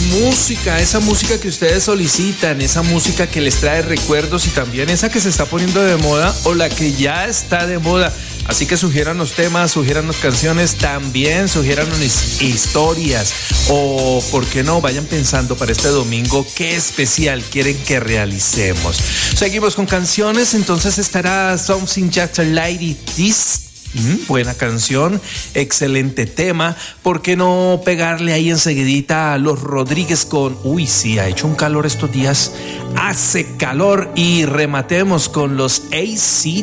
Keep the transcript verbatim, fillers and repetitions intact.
música, esa música que ustedes solicitan, esa música que les trae recuerdos y también esa que se está poniendo de moda o la que ya está de moda. Así que sugiéranos temas, sugiéranos canciones, también sugiéranos historias o, ¿por qué no? Vayan pensando para este domingo qué especial quieren que realicemos. Seguimos con canciones, entonces estará Something Just Like This. Mm, buena canción, excelente tema. ¿Por qué no pegarle ahí enseguidita a Los Rodríguez con uy, sí, ha hecho un calor estos días, hace calor? Y rematemos con los A C